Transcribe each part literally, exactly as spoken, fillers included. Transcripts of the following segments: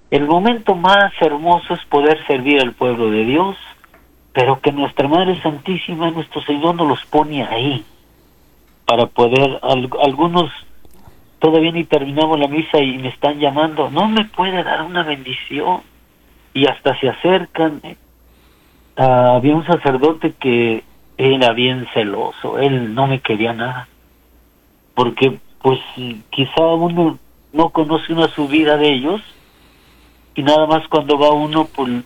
El momento más hermoso es poder servir al pueblo de Dios, pero que nuestra Madre Santísima, nuestro Señor, nos los pone ahí, para poder, al, algunos todavía ni terminamos la misa y me están llamando, no me puede dar una bendición, y hasta se acercan. Uh, había un sacerdote que era bien celoso, él no me quería nada, porque pues quizá uno no conoce una subida de ellos, y nada más cuando va uno, pues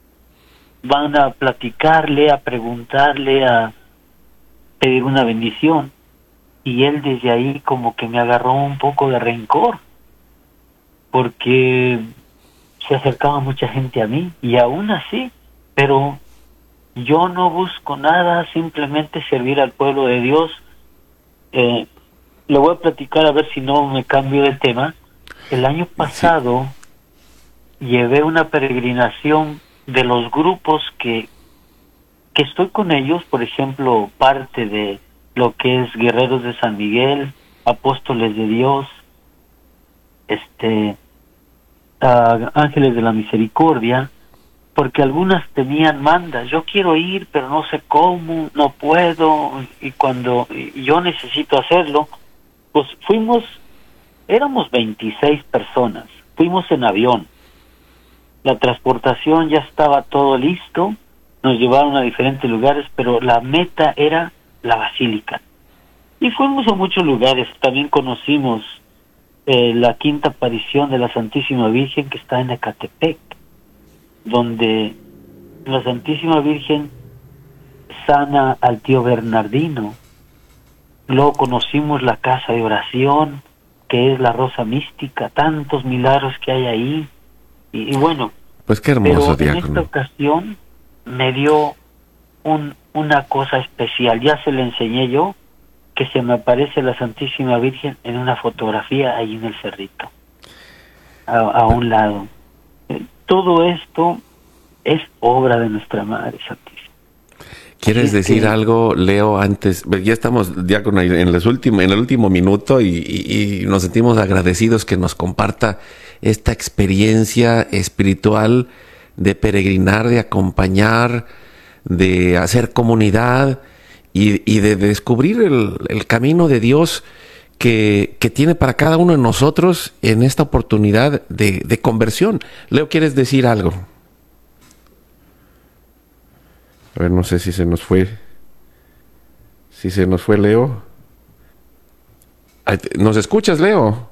van a platicarle, a preguntarle, a pedir una bendición, y él desde ahí como que me agarró un poco de rencor, porque se acercaba mucha gente a mí, y aún así, pero yo no busco nada, simplemente servir al pueblo de Dios. Eh, le voy a platicar a ver si no me cambio de tema. El año pasado sí. llevé una peregrinación de los grupos que, que estoy con ellos, por ejemplo, parte de lo que es Guerreros de San Miguel, Apóstoles de Dios, este, uh, Ángeles de la Misericordia, porque algunas tenían mandas, yo quiero ir, pero no sé cómo, no puedo, y cuando yo necesito hacerlo, pues fuimos, éramos veintiséis personas, fuimos en avión, la transportación ya estaba todo listo, nos llevaron a diferentes lugares, pero la meta era la Basílica, y fuimos a muchos lugares. También conocimos eh, la quinta aparición de la Santísima Virgen, que está en Ecatepec, donde la Santísima Virgen sana al tío Bernardino. Luego conocimos la casa de oración, que es la Rosa Mística, tantos milagros que hay ahí, y, y bueno, pues qué hermoso, pero en diácono. esta ocasión me dio un, una cosa especial, ya se le enseñé yo, que se me aparece la Santísima Virgen en una fotografía ahí en el cerrito, a, a un lado. Todo esto es obra de nuestra Madre Santísima. ¿Quieres Así decir que, algo, Leo, antes? Ya estamos ya con en, los últimos, en el último minuto y, y, y nos sentimos agradecidos que nos comparta esta experiencia espiritual de peregrinar, de acompañar, de hacer comunidad y, y de descubrir el, el camino de Dios que, que tiene para cada uno de nosotros en esta oportunidad de, de conversión. Leo, ¿quieres decir algo? A ver, no sé si se nos fue. Si se nos fue Leo. ¿Nos escuchas, Leo?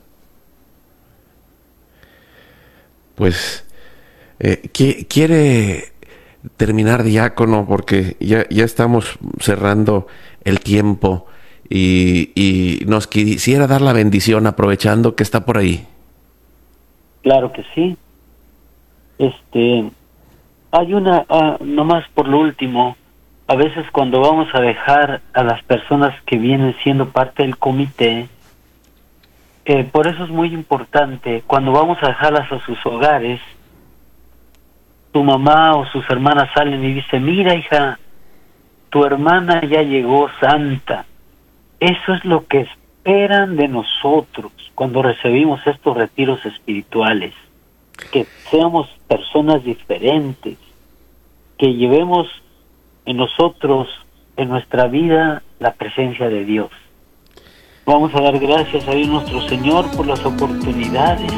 Pues eh, quiere terminar, diácono, porque ya, ya estamos cerrando el tiempo y, y nos quisiera dar la bendición aprovechando que está por ahí. Claro que sí. Este... Hay una, uh, nomás por lo último, a veces cuando vamos a dejar a las personas que vienen siendo parte del comité, eh, por eso es muy importante, cuando vamos a dejarlas a sus hogares, tu mamá o sus hermanas salen y dicen, mira hija, tu hermana ya llegó santa. Eso es lo que esperan de nosotros cuando recibimos estos retiros espirituales. Que seamos personas diferentes, que llevemos en nosotros, en nuestra vida, la presencia de Dios. Vamos a dar gracias a Dios nuestro Señor por las oportunidades.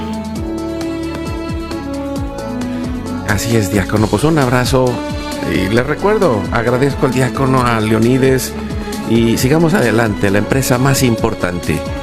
Así es, diácono, pues un abrazo y les recuerdo, agradezco al diácono, a Leonides, y sigamos adelante, la empresa más importante.